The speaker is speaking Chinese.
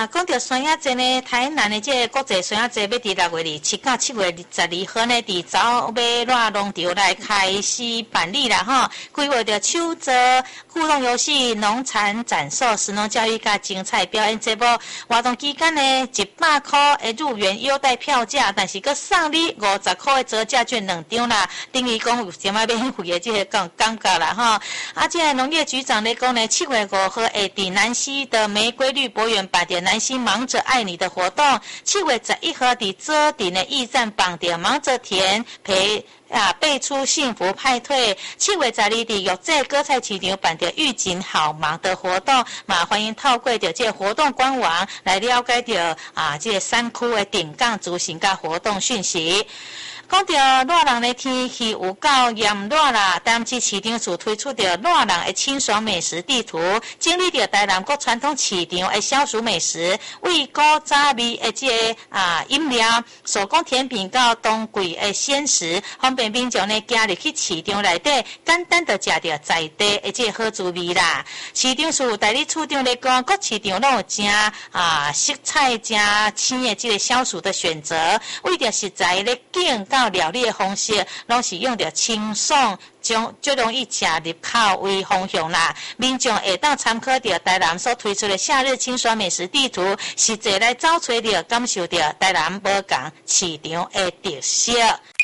讲到双雅节呢，台南的这个国际双雅节要伫6月27到7月22号呢，伫早马热农场来开始办理啦吼。规划着手作、互动游戏、农产展售、食农教育甲精彩表演节目。活动期间呢，100块的入园优待票价，但是佮送你50块的折价券2张啦。等于讲有什么免费的这个感觉啦吼。啊，这个农业局长咧讲呢，7月5号会伫南溪的玫瑰绿博园办着南溪忙着爱你的活动，7月11号伫遮顶的驿站办着忙着田备出幸福派对，7月12日玉井歌菜市场办着预警好忙的活动，嘛欢迎透过着这个活动官网来了解着这个山区的定岗资讯甲活动讯息。讲到热人的天气有够炎热啦，台南市市场处推出着热人的清爽美食地图，整理着台南国传统市场的消暑美食，味古早味的这个饮料、手工甜品到冬季的鲜食，方便民众呢今日去市场内底简单的食着在地的这个好滋味啦。市场处代理处长咧讲，各市场拢有正色彩正鲜的这个消暑的选择，为着实在咧景到料理的方式，拢是用着清爽、最容易吃入口为方向啦。民众会当参考着台南所推出的夏日清爽美食地图，实际来找找着、感受着台南无同市场的特色。